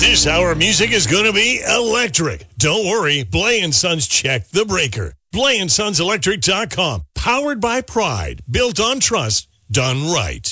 This hour of music is going to be electric. Don't worry, Blay & Sons checked the breaker. BlayandSonsElectric.com. Powered by pride. Built on trust. Done right.